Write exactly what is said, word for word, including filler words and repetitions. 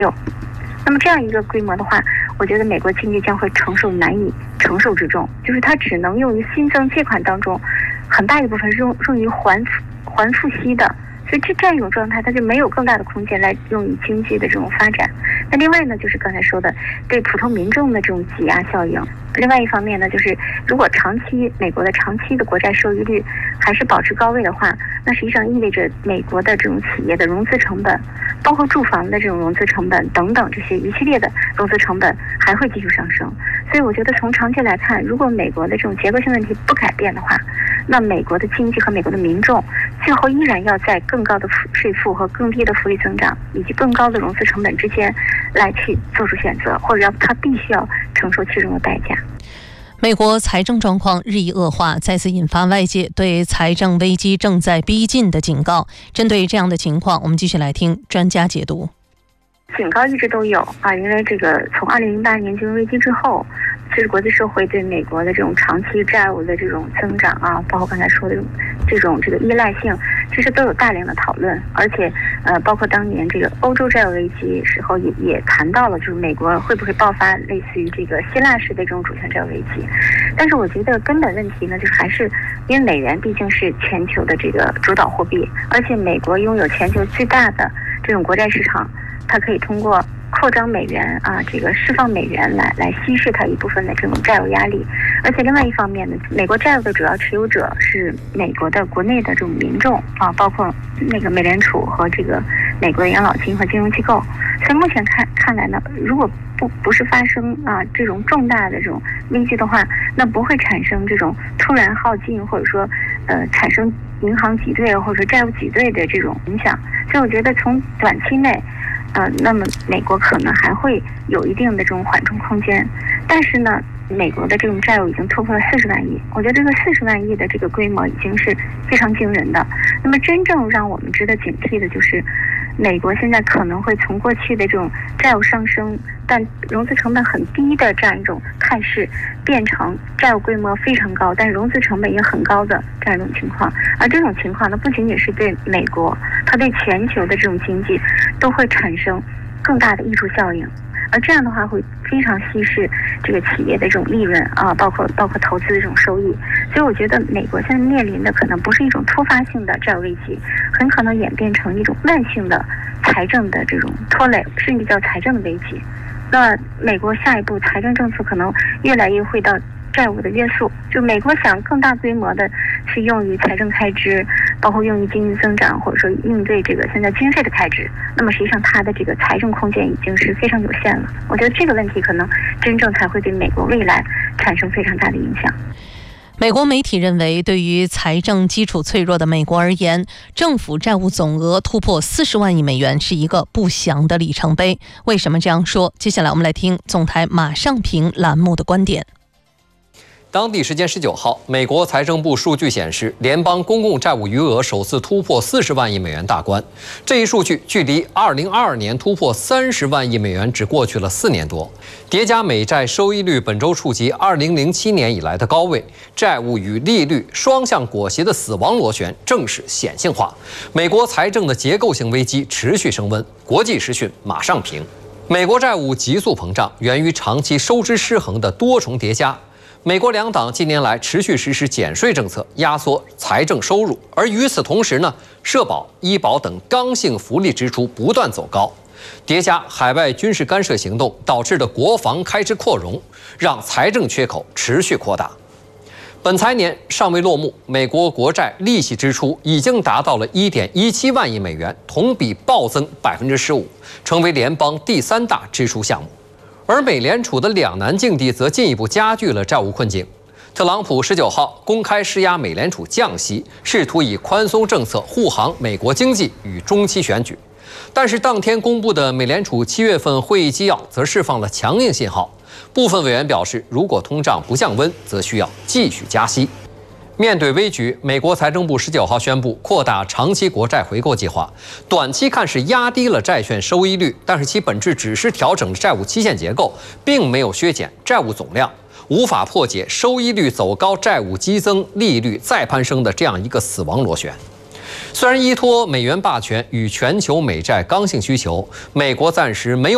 有。那么这样一个规模的话，我觉得美国经济将会承受难以承受之重，就是它只能用于新增借款当中，很大一部分是用用于还还付息的。所以这这样一种状态，它就没有更大的空间来用于经济的这种发展。那另外呢，就是刚才说的对普通民众的这种挤压效应。另外一方面呢，就是如果长期美国的长期的国债收益率还是保持高位的话，那实际上意味着美国的这种企业的融资成本，包括住房的这种融资成本等等这些一系列的融资成本还会继续上升。所以我觉得从长期来看，如果美国的这种结构性问题不改变的话，那美国的经济和美国的民众最后依然要在更高的税负和更低的福利增长以及更高的融资成本之间来去做出选择，或者要他必须要承受其中的代价。 美国财政状况日益恶化，再次引发外界对财政危机正在逼近的警告。针对这样的情况，我们继续来听专家解读。 警告一直都有啊，因为这个从二零零八年金融危机之后，随着国际社会对美国的这种长期债务的这种增长啊，包括刚才说的这种这个依赖性，其实都有大量的讨论。而且呃，包括当年这个欧洲债务危机时候也也谈到了，就是美国会不会爆发类似于这个希腊式的这种主权债务危机。但是我觉得根本问题呢，就是还是因为美元毕竟是全球的这个主导货币，而且美国拥有全球最大的这种国债市场，它可以通过扩张美元啊，这个释放美元来来稀释它一部分的这种债务压力。而且另外一方面呢，美国债务的主要持有者是美国的国内的这种民众啊，包括那个美联储和这个美国的养老金和金融机构。所以目前看看来呢，如果不不是发生啊这种重大的这种危机的话，那不会产生这种突然耗尽或者说呃产生银行挤兑或者债务挤兑的这种影响。所以我觉得从短期内呃，那么美国可能还会有一定的这种缓冲空间，但是呢，美国的这种债务已经突破了四十万亿，我觉得这个四十万亿的这个规模已经是非常惊人的。那么真正让我们值得警惕的就是，美国现在可能会从过去的这种债务上升，但融资成本很低的这样一种态势，变成债务规模非常高，但融资成本也很高的这样一种情况。而这种情况呢，不仅仅是对美国，它对全球的这种经济都会产生更大的溢出效应。而这样的话会非常稀释这个企业的这种利润啊，包括包括投资的这种收益。所以我觉得美国现在面临的可能不是一种突发性的债务危机，很可能演变成一种慢性的财政的这种拖累，甚至叫财政的危机。那美国下一步财政政策可能越来越会到债务的约束，就美国想更大规模的去用于财政开支，包括用于经济增长，或者说应对这个现在军费的开支，那么实际上它的这个财政空间已经是非常有限了。我觉得这个问题可能真正才会对美国未来产生非常大的影响。 美国媒体认为，对于财政基础脆弱的美国而言，政府债务总额突破四十万亿美元是一个不祥的里程碑。为什么这样说？接下来我们来听总台马上评栏目的观点。 当地时间十九号，美国财政部数据显示，联邦公共债务余额首次突破四十万亿美元大关。这一数据距离二零二二年突破三十万亿美元只过去了四年多。叠加美债收益率本周触及二零零七年以来的高位，债务与利率双向裹挟的死亡螺旋正式显性化。美国财政的结构性危机持续升温。国际时讯马上评：美国债务急速膨胀，源于长期收支失衡的多重叠加。美国两党近年来持续实施减税政策，压缩财政收入，而与此同时呢，社保、医保等刚性福利支出不断走高，叠加海外军事干涉行动导致的国防开支扩容，让财政缺口持续扩大。本财年尚未落幕，美国国债利息支出已经达到了 一点一七万亿美元，同比暴增 百分之十五， 成为联邦第三大支出项目。而美联储的两难境地则进一步加剧了债务困境。特朗普十九号公开施压美联储降息，试图以宽松政策护航美国经济与中期选举。但是当天公布的美联储七月份会议纪要则释放了强硬信号，部分委员表示，如果通胀不降温，则需要继续加息。面对危局，美国财政部十九号宣布扩大长期国债回购计划，短期看是压低了债券收益率，但是其本质只是调整了债务期限结构，并没有削减债务总量，无法破解收益率走高、债务激增、利率再攀升的这样一个死亡螺旋。虽然依托美元霸权与全球美债刚性需求，美国暂时没有